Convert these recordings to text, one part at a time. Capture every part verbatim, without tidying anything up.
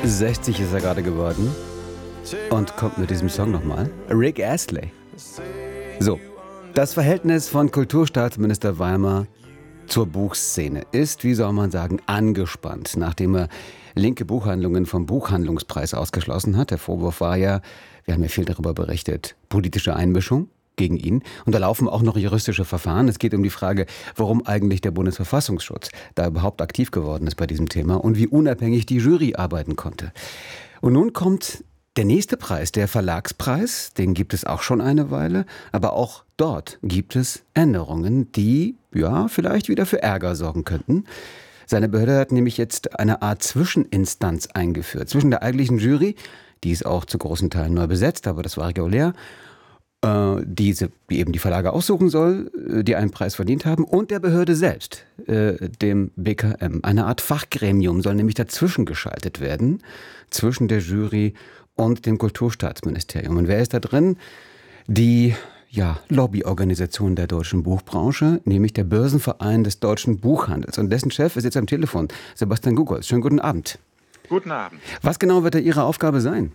sechzig ist er gerade geworden und kommt mit diesem Song nochmal. Rick Astley. So, das Verhältnis von Kulturstaatsminister Weimer zur Buchszene ist, wie soll man sagen, angespannt, nachdem er linke Buchhandlungen vom Buchhandlungspreis ausgeschlossen hat. Der Vorwurf war ja, wir haben ja viel darüber berichtet, politische Einmischung gegen ihn. Und da laufen auch noch juristische Verfahren. Es geht um die Frage, warum eigentlich der Bundesverfassungsschutz da überhaupt aktiv geworden ist bei diesem Thema und wie unabhängig die Jury arbeiten konnte. Und nun kommt der nächste Preis, der Verlagspreis. Den gibt es auch schon eine Weile. Aber auch dort gibt es Änderungen, die ja vielleicht wieder für Ärger sorgen könnten. Seine Behörde hat nämlich jetzt eine Art Zwischeninstanz eingeführt. Zwischen der eigentlichen Jury, die ist auch zu großen Teilen neu besetzt, aber das war regulär, Diese, die eben die Verlage aussuchen soll, die einen Preis verdient haben, und der Behörde selbst, äh, dem B K M. Eine Art Fachgremium soll nämlich dazwischen geschaltet werden, zwischen der Jury und dem Kulturstaatsministerium. Und wer ist da drin? Die ja, Lobbyorganisation der deutschen Buchbranche, nämlich der Börsenverein des deutschen Buchhandels. Und dessen Chef ist jetzt am Telefon, Sebastian Gugolz. Schönen guten Abend. Guten Abend. Was genau wird da Ihre Aufgabe sein?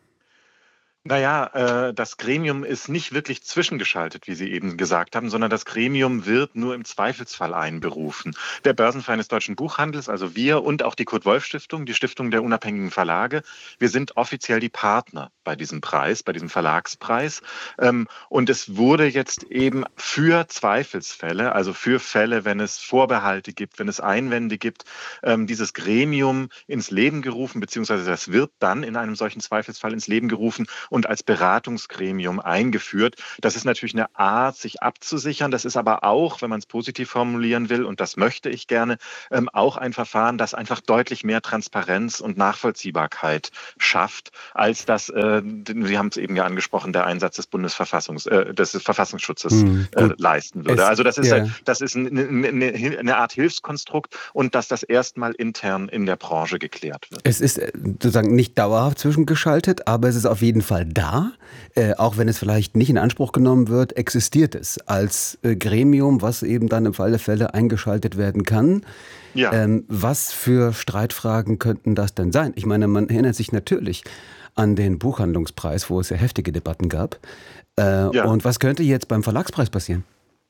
Naja, äh, das Gremium ist nicht wirklich zwischengeschaltet, wie Sie eben gesagt haben, sondern das Gremium wird nur im Zweifelsfall einberufen. Der Börsenverein des deutschen Buchhandels, also wir und auch die Kurt-Wolf-Stiftung, die Stiftung der unabhängigen Verlage, wir sind offiziell die Partner bei diesem Preis, bei diesem Verlagspreis. Ähm, und es wurde jetzt eben für Zweifelsfälle, also für Fälle, wenn es Vorbehalte gibt, wenn es Einwände gibt, ähm, dieses Gremium ins Leben gerufen, beziehungsweise das wird dann in einem solchen Zweifelsfall ins Leben gerufen und als Beratungsgremium eingeführt. Das ist natürlich eine Art, sich abzusichern. Das ist aber auch, wenn man es positiv formulieren will, und das möchte ich gerne, ähm, auch ein Verfahren, das einfach deutlich mehr Transparenz und Nachvollziehbarkeit schafft, als das, äh, Sie haben es eben ja angesprochen, der Einsatz des Bundesverfassungs, äh, des Verfassungsschutzes hm, äh, leisten würde. Es, also das ist, ja. das ist eine, eine, eine Art Hilfskonstrukt und dass das erstmal intern in der Branche geklärt wird. Es ist sozusagen nicht dauerhaft zwischengeschaltet, aber es ist auf jeden Fall da, äh, auch wenn es vielleicht nicht in Anspruch genommen wird, existiert es als äh, Gremium, was eben dann im Fall der Fälle eingeschaltet werden kann. Ja. Ähm, was für Streitfragen könnten das denn sein? Ich meine, man erinnert sich natürlich an den Buchhandlungspreis, wo es ja heftige Debatten gab. Äh, ja. Und was könnte jetzt beim Verlagspreis passieren?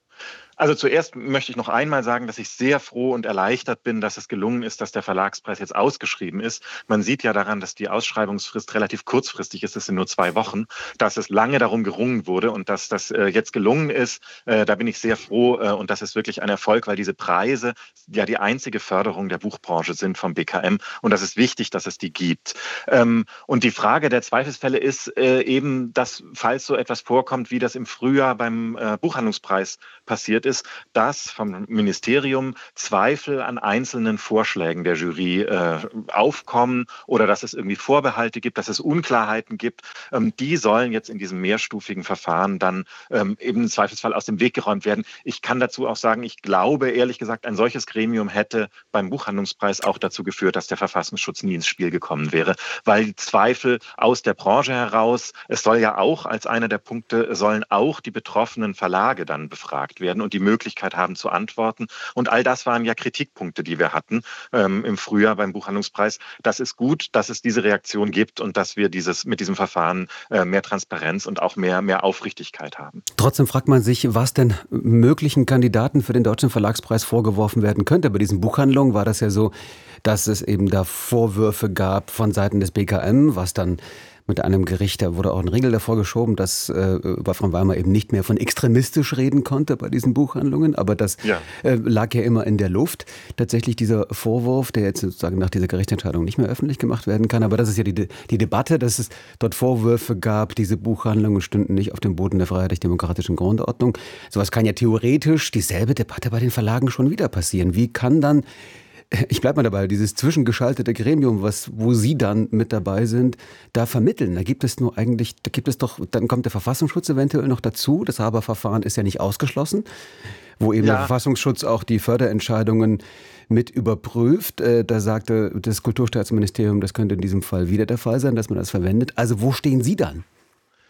Also zuerst möchte ich noch einmal sagen, dass ich sehr froh und erleichtert bin, dass es gelungen ist, dass der Verlagspreis jetzt ausgeschrieben ist. Man sieht ja daran, dass die Ausschreibungsfrist relativ kurzfristig ist, es sind nur zwei Wochen, dass es lange darum gerungen wurde und dass das äh, jetzt gelungen ist. Äh, da bin ich sehr froh äh, und das ist wirklich ein Erfolg, weil diese Preise ja die einzige Förderung der Buchbranche sind vom B K M und das ist wichtig, dass es die gibt. Ähm, und die Frage der Zweifelsfälle ist äh, eben, dass falls so etwas vorkommt, wie das im Frühjahr beim äh, Buchhandlungspreis passiert ist, dass vom Ministerium Zweifel an einzelnen Vorschlägen der Jury äh, aufkommen oder dass es irgendwie Vorbehalte gibt, dass es Unklarheiten gibt. Ähm, die sollen jetzt in diesem mehrstufigen Verfahren dann ähm, eben im Zweifelsfall aus dem Weg geräumt werden. Ich kann dazu auch sagen, ich glaube ehrlich gesagt, ein solches Gremium hätte beim Buchhandlungspreis auch dazu geführt, dass der Verfassungsschutz nie ins Spiel gekommen wäre, weil die Zweifel aus der Branche heraus, es soll ja auch als einer der Punkte, sollen auch die betroffenen Verlage dann befragt werden und die Möglichkeit haben zu antworten. Und all das waren ja Kritikpunkte, die wir hatten ähm, im Frühjahr beim Buchhandlungspreis. Das ist gut, dass es diese Reaktion gibt und dass wir dieses mit diesem Verfahren äh, mehr Transparenz und auch mehr, mehr Aufrichtigkeit haben. Trotzdem fragt man sich, was denn möglichen Kandidaten für den Deutschen Verlagspreis vorgeworfen werden könnte. Bei diesen Buchhandlungen war das ja so, dass es eben da Vorwürfe gab von Seiten des B K M, was dann mit einem Gericht, da wurde auch ein Riegel davor geschoben, dass äh, Wolfram Weimer eben nicht mehr von extremistisch reden konnte bei diesen Buchhandlungen. Aber das ja. äh, lag ja immer in der Luft. Tatsächlich dieser Vorwurf, der jetzt sozusagen nach dieser Gerichtsentscheidung nicht mehr öffentlich gemacht werden kann. Aber das ist ja die, die Debatte, dass es dort Vorwürfe gab, diese Buchhandlungen stünden nicht auf dem Boden der freiheitlich-demokratischen Grundordnung. Sowas kann ja theoretisch dieselbe Debatte bei den Verlagen schon wieder passieren. Wie kann dann Ich bleibe mal dabei, dieses zwischengeschaltete Gremium, was, wo Sie dann mit dabei sind, da vermitteln. Da gibt es nur eigentlich, da gibt es doch, dann kommt der Verfassungsschutz eventuell noch dazu. Das Haber-Verfahren ist ja nicht ausgeschlossen, wo eben ja. der Verfassungsschutz auch die Förderentscheidungen mit überprüft. Da sagte das Kulturstaatsministerium, das könnte in diesem Fall wieder der Fall sein, dass man das verwendet. Also wo stehen Sie dann?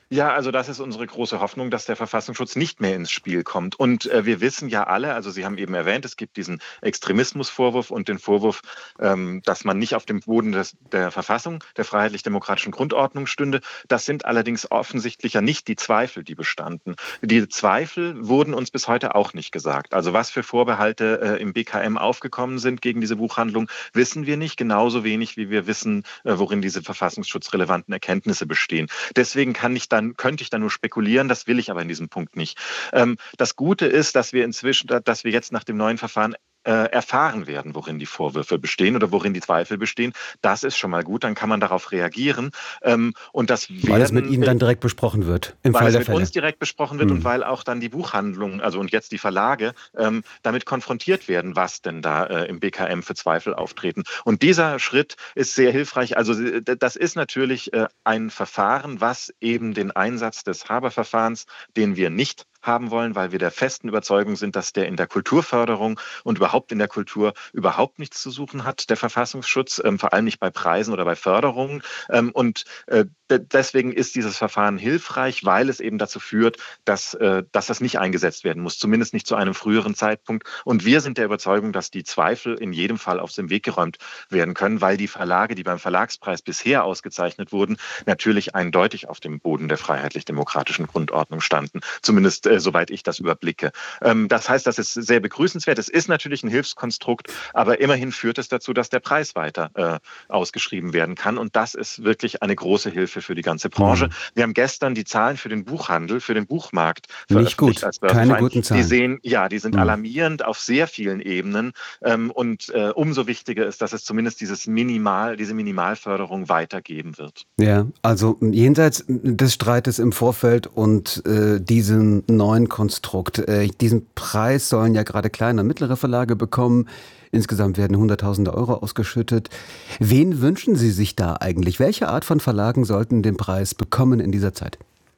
Ja, also das ist unsere große Hoffnung, dass der Verfassungsschutz nicht mehr ins Spiel kommt. Und äh, wir wissen ja alle, also Sie haben eben erwähnt, es gibt diesen Extremismusvorwurf und den Vorwurf, ähm, dass man nicht auf dem Boden des, der Verfassung, der freiheitlich-demokratischen Grundordnung stünde. Das sind allerdings offensichtlich ja nicht die Zweifel, die bestanden. Die Zweifel wurden uns bis heute auch nicht gesagt. Also was für Vorbehalte äh, im B K M aufgekommen sind gegen diese Buchhandlung, wissen wir nicht. Genauso wenig, wie wir wissen, äh, worin diese verfassungsschutzrelevanten Erkenntnisse bestehen. Deswegen kann ich dann, könnte ich da nur spekulieren, das will ich aber in diesem Punkt nicht. Ähm, das Gute ist, dass wir inzwischen, dass wir jetzt nach dem neuen Verfahren äh, erfahren werden, worin die Vorwürfe bestehen oder worin die Zweifel bestehen. Das ist schon mal gut, dann kann man darauf reagieren. Ähm, und das werden, weil es mit Ihnen dann direkt besprochen wird, im weil Fall es der mit Fälle. uns direkt besprochen wird Hm. und weil auch dann die Buchhandlungen, also und jetzt die Verlage, ähm, damit konfrontiert werden, was denn da äh, im B K M für Zweifel auftreten. Und dieser Schritt ist sehr hilfreich. Also äh, das ist natürlich äh, ein Verfahren, was eben den Einsatz des Haberverfahrens, den wir nicht haben wollen, weil wir der festen Überzeugung sind, dass der in der Kulturförderung und überhaupt in der Kultur überhaupt nichts zu suchen hat, der Verfassungsschutz, ähm, vor allem nicht bei Preisen oder bei Förderungen. Ähm, und äh, deswegen ist dieses Verfahren hilfreich, weil es eben dazu führt, dass, äh, dass das nicht eingesetzt werden muss, zumindest nicht zu einem früheren Zeitpunkt. Und wir sind der Überzeugung, dass die Zweifel in jedem Fall aus dem Weg geräumt werden können, weil die Verlage, die beim Verlagspreis bisher ausgezeichnet wurden, natürlich eindeutig auf dem Boden der freiheitlich-demokratischen Grundordnung standen. Zumindest äh, soweit ich das überblicke. Ähm, das heißt, das ist sehr begrüßenswert. Es ist natürlich ein Hilfskonstrukt, aber immerhin führt es dazu, dass der Preis weiter äh, ausgeschrieben werden kann. Und das ist wirklich eine große Hilfe für die ganze Branche. Mhm. Wir haben gestern die Zahlen für den Buchhandel, für den Buchmarkt nicht gut, als keine guten Zahlen. Die sehen, ja, die sind mhm. alarmierend auf sehr vielen Ebenen. Ähm, und äh, umso wichtiger ist, dass es zumindest dieses Minimal, diese Minimalförderung weitergeben wird. Ja, also jenseits des Streites im Vorfeld und äh, diesem neuen Konstrukt, äh, diesen Preis sollen ja gerade kleine und mittlere Verlage bekommen. Insgesamt werden Hunderttausende Euro ausgeschüttet. Wen wünschen Sie sich da eigentlich? Welche Art von Verlagen sollten den Preis bekommen in dieser Zeit?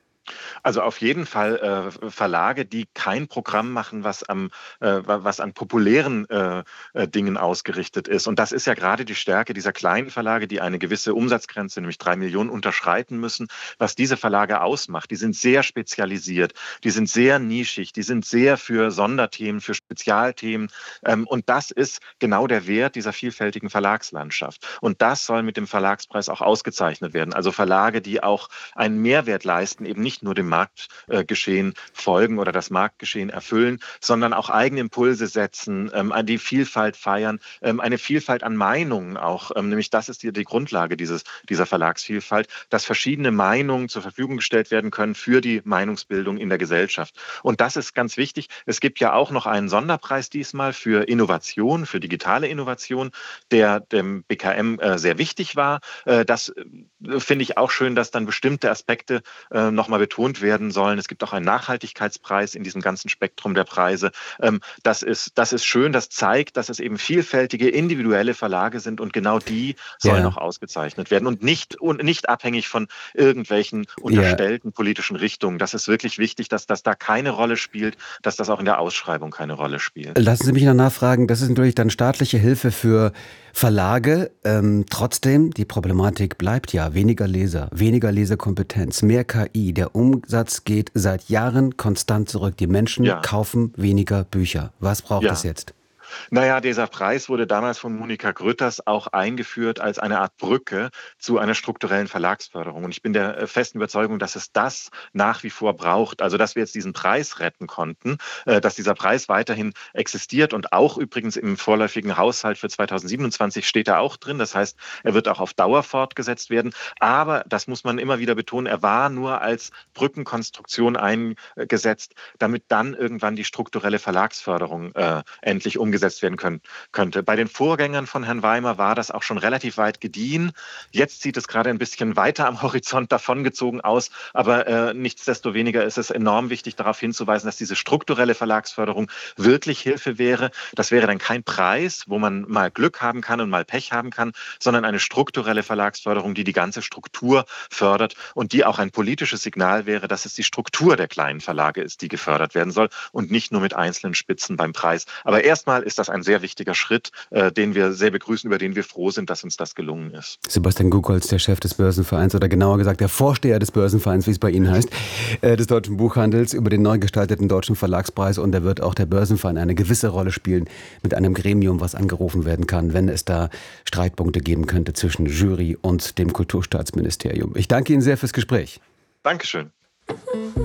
Also auf jeden Fall äh, Verlage, die kein Programm machen, was, am, äh, was an populären äh, äh, Dingen ausgerichtet ist. Und das ist ja gerade die Stärke dieser kleinen Verlage, die eine gewisse Umsatzgrenze, nämlich drei Millionen, unterschreiten müssen, was diese Verlage ausmacht. Die sind sehr spezialisiert, die sind sehr nischig, die sind sehr für Sonderthemen, für Spezialthemen. Ähm, und das ist genau der Wert dieser vielfältigen Verlagslandschaft. Und das soll mit dem Verlagspreis auch ausgezeichnet werden. Also Verlage, die auch einen Mehrwert leisten, eben nicht nur dem Marktgeschehen folgen oder das Marktgeschehen erfüllen, sondern auch eigene Impulse setzen, ähm, die Vielfalt feiern, ähm, eine Vielfalt an Meinungen auch, ähm, nämlich das ist die, die Grundlage dieses, dieser Verlagsvielfalt, dass verschiedene Meinungen zur Verfügung gestellt werden können für die Meinungsbildung in der Gesellschaft. Und das ist ganz wichtig. Es gibt ja auch noch einen Sonderpreis diesmal für Innovation, für digitale Innovation, der dem B K M äh, sehr wichtig war. Äh, das äh, finde ich auch schön, dass dann bestimmte Aspekte äh, nochmal betont werden sollen. Es gibt auch einen Nachhaltigkeitspreis in diesem ganzen Spektrum der Preise. Ähm, das ist, das ist schön, das zeigt, dass es eben vielfältige individuelle Verlage sind und genau die sollen Ja. auch ausgezeichnet werden und nicht, und nicht abhängig von irgendwelchen unterstellten ja. politischen Richtungen. Das ist wirklich wichtig, dass das da keine Rolle spielt, dass das auch in der Ausschreibung keine Rolle spielt. Lassen Sie mich noch nachfragen, das ist natürlich dann staatliche Hilfe für Verlage. Ähm, trotzdem, die Problematik bleibt ja, weniger Leser, weniger Lesekompetenz, mehr K I. Der Umsatz geht seit Jahren konstant zurück. Die Menschen ja. kaufen weniger Bücher. Was braucht ja. es jetzt? Naja, dieser Preis wurde damals von Monika Grütters auch eingeführt als eine Art Brücke zu einer strukturellen Verlagsförderung. Und ich bin der festen Überzeugung, dass es das nach wie vor braucht. Also, dass wir jetzt diesen Preis retten konnten, dass dieser Preis weiterhin existiert und auch übrigens im vorläufigen Haushalt für zweitausendsiebenundzwanzig steht er auch drin. Das heißt, er wird auch auf Dauer fortgesetzt werden. Aber, das muss man immer wieder betonen, er war nur als Brückenkonstruktion eingesetzt, damit dann irgendwann die strukturelle Verlagsförderung äh, endlich umgesetzt werden können, könnte. Bei den Vorgängern von Herrn Weimer war das auch schon relativ weit gediehen. Jetzt sieht es gerade ein bisschen weiter am Horizont davongezogen aus, aber äh, nichtsdestoweniger ist es enorm wichtig, darauf hinzuweisen, dass diese strukturelle Verlagsförderung wirklich Hilfe wäre. Das wäre dann kein Preis, wo man mal Glück haben kann und mal Pech haben kann, sondern eine strukturelle Verlagsförderung, die die ganze Struktur fördert und die auch ein politisches Signal wäre, dass es die Struktur der kleinen Verlage ist, die gefördert werden soll und nicht nur mit einzelnen Spitzen beim Preis. Aber erstmal ist das ein sehr wichtiger Schritt, äh, den wir sehr begrüßen, über den wir froh sind, dass uns das gelungen ist. Sebastian Gugholz, der Chef des Börsenvereins oder genauer gesagt der Vorsteher des Börsenvereins, wie es bei Ihnen heißt, äh, des Deutschen Buchhandels, über den neu gestalteten Deutschen Verlagspreis. Und da wird auch der Börsenverein eine gewisse Rolle spielen mit einem Gremium, was angerufen werden kann, wenn es da Streitpunkte geben könnte zwischen Jury und dem Kulturstaatsministerium. Ich danke Ihnen sehr fürs Gespräch. Dankeschön.